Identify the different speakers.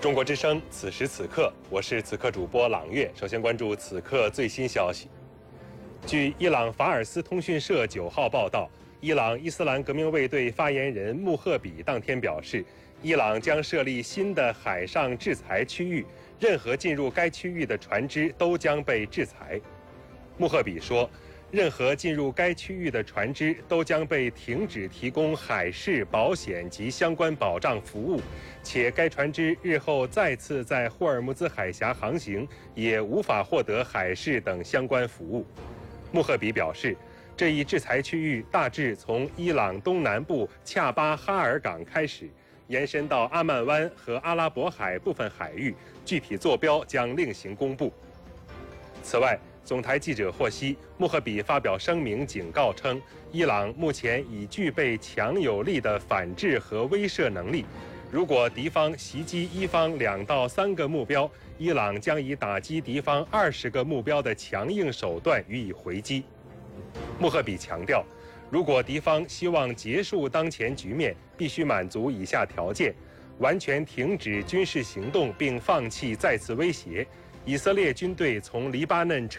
Speaker 1: 中国之声，此时此刻，我是此刻主播朗月。首先关注此刻最新消息。据伊朗法尔斯通讯社9号报道，伊朗伊斯兰革命卫队发言人穆赫比当天表示，伊朗将设立新的海上制裁区域，任何进入该区域的船只都将被制裁。穆赫比说，任何进入该区域的船只都将被停止提供海事保险及相关保障服务，且该船只日后再次在霍尔木兹海峡航行也无法获得海事等相关服务。穆赫比表示，这一制裁区域大致从伊朗东南部恰巴哈尔港开始，延伸到阿曼湾和阿拉伯海部分海域，具体坐标将另行公布。此外，总台记者获悉，穆赫比发表声明警告称，伊朗目前已具备强有力的反制和威慑能力。如果敌方袭击伊方2到3个目标，伊朗将以打击敌方20个目标的强硬手段予以回击。穆赫比强调，如果敌方希望结束当前局面，必须满足以下条件：完全停止军事行动并放弃再次威胁，以色列军队从黎巴嫩